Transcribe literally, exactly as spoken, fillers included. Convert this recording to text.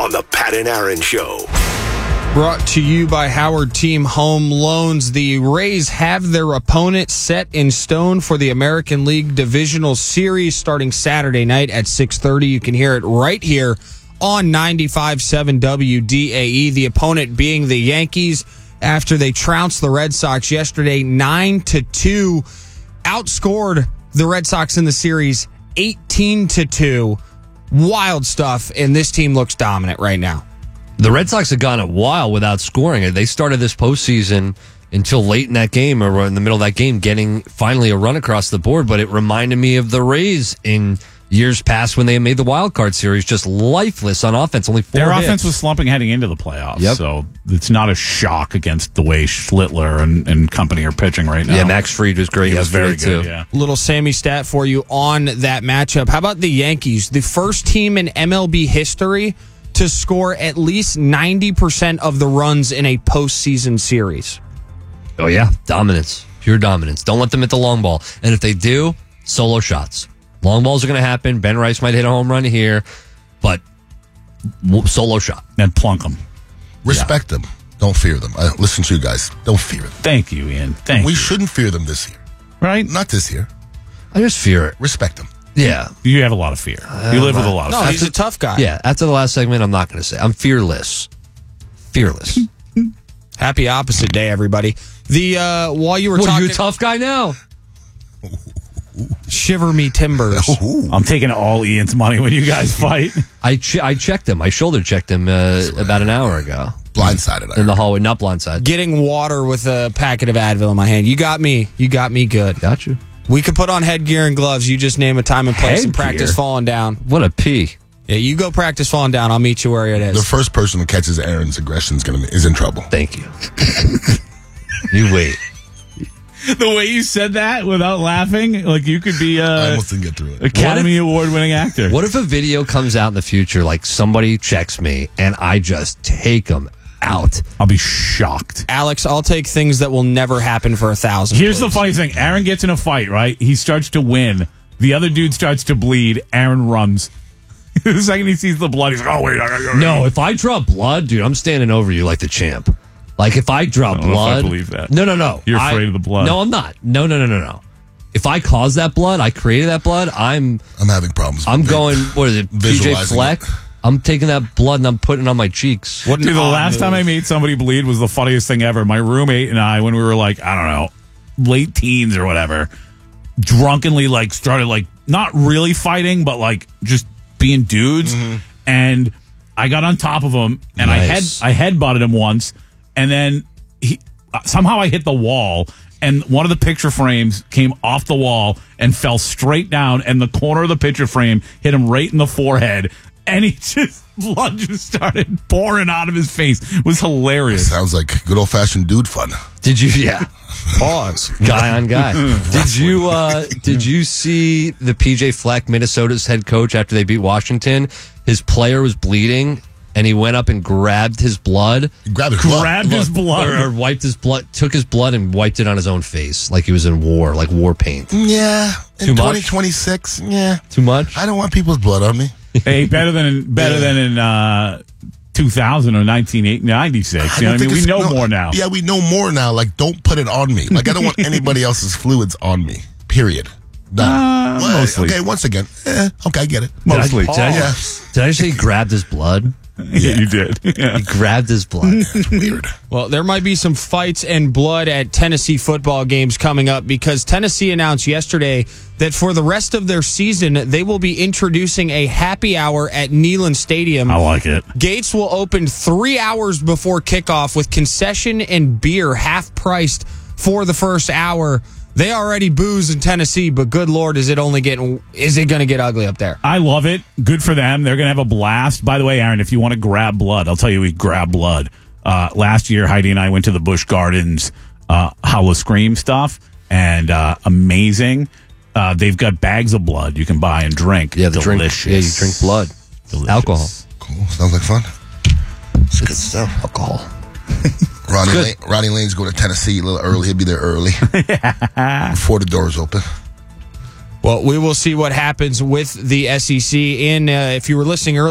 on the Pat and Aaron Show. Brought to you by Howard Team Home Loans. The Rays have their opponent set in stone for the American League Divisional Series starting Saturday night at six thirty. You can hear it right here on ninety-five point seven W D A E. The opponent being the Yankees after they trounced the Red Sox yesterday nine to two. Outscored the Red Sox in the series eighteen to two. Wild stuff, and this team looks dominant right now. The Red Sox have gone a while without scoring it. They started this postseason until late in that game, or in the middle of that game, getting finally a run across the board. But it reminded me of the Rays in years past when they made the wild card series, just lifeless on offense. Only four Their hits. offense was slumping heading into the playoffs, Yep. so it's not a shock against the way Schlittler and, and company are pitching right now. Yeah, Max Fried was great. He was very yesterday, good, too. yeah. Little Sammy stat for you on that matchup. How about the Yankees? The first team in M L B history to score at least ninety percent of the runs in a postseason series. Oh, yeah. Dominance. Pure dominance. Don't let them hit the long ball. And if they do, solo shots. Long balls are going to happen. Ben Rice might hit a home run here, but w- solo shot. And plunk them. Respect them. Don't fear them. I, listen to you guys. Don't fear them. Thank you, Ian. Thank we you. shouldn't fear them this year. Right? Not this year. I just fear it. Respect them. Yeah. You have a lot of fear. You live with a lot of No, fear. he's a tough guy. Yeah. After the last segment, I'm not going to say. I'm fearless. Fearless. Happy opposite day, everybody. The uh, while you were What, are talking, you a tough guy now? shiver me timbers. I'm taking all Ian's money when you guys fight. I che- I checked him. I shoulder checked him uh, about an hour ago. Blindsided. In the hallway, not blindside. Getting water with a packet of Advil in my hand. You got me. You got me good. Got you. We could put on headgear and gloves. You just name a time and place and Headgear? practice falling down. What a pee. Yeah, you go practice falling down. I'll meet you where it is. The first person who catches Aaron's aggression is gonna is in trouble. Thank you. You wait. The way you said that without laughing, like you could be I a almost didn't get through it. Academy Award winning actor. What if a video comes out in the future, like somebody checks me and I just take them out? I'll be shocked. Alex, I'll take things that will never happen for a thousand. Here's please. the funny thing. Aaron gets in a fight, right? He starts to win. The other dude starts to bleed. Aaron runs. The second he sees the blood, he's like, oh, wait. I gotta go. No, if I draw blood, dude, I'm standing over you like the champ. Like if I draw I don't know if I blood. believe that. No, no, no. You're I- afraid of the blood. No, I'm not. No, no, no, no, no. If I cause that blood, I created that blood, I'm I'm having problems. I'm with going, what is it, P J visualizing Fleck? it. I'm taking that blood and I'm putting it on my cheeks. What an Dude, the odd last move. time I made somebody bleed was the funniest thing ever. My roommate and I, when we were like, I don't know, late teens or whatever, drunkenly like started like not really fighting, but like just being dudes. Mm-hmm. And I got on top of him and Nice. I head I headbutted him once, and then he uh, somehow I hit the wall. And one of the picture frames came off the wall and fell straight down, and the corner of the picture frame hit him right in the forehead. And he just, blood just started pouring out of his face. It was hilarious. Sounds like good old fashioned dude fun. Did you? Yeah. Pause. Guy on guy. Did you? Uh, did you see the P J Fleck, Minnesota's head coach, after they beat Washington? His player was bleeding, and he went up and grabbed his blood, You grab his blood. Grabbed his blood. or, or wiped his blood, took his blood and wiped it on his own face, like he was in war, like war paint. Yeah. In Too much? twenty twenty-six, yeah. Too much? I don't want people's blood on me. Hey, better than better Yeah. than in uh, two thousand or nineteen ninety-six. You know what I don't mean? think We it's- know no, more now. Yeah, we know more now. Like, don't put it on me. Like, I don't want anybody else's fluids on me. Period. Done. Uh, Well, mostly. Okay, once again. Eh, okay, I get it. Mostly. Did I, did, I, Yeah. did I say he grabbed his blood? Yeah, you did. Yeah. He grabbed his blood. It's weird. Well, there might be some fights and blood at Tennessee football games coming up because Tennessee announced yesterday that for the rest of their season, they will be introducing a happy hour at Neyland Stadium. I like it. Gates will open three hours before kickoff with concession and beer half priced for the first hour. They already booze in Tennessee, but good Lord, is it only getting, is it going to get ugly up there? I love it. Good for them. They're going to have a blast. By the way, Aaron, if you want to grab blood, I'll tell you we grab blood. Uh, last year, Heidi and I went to the Busch Gardens uh, Howl of Scream stuff, and uh, amazing. Uh, they've got bags of blood you can buy and drink. Yeah, the drink. Delicious. Yeah, you drink blood. Delicious. Alcohol. Cool. Sounds like fun. It's good stuff. Alcohol. Ronnie, Lane, Ronnie Lane's going to Tennessee a little early. He'll be there early. Before the doors open. Well, we will see what happens with the S E C. In uh, if you were listening earlier.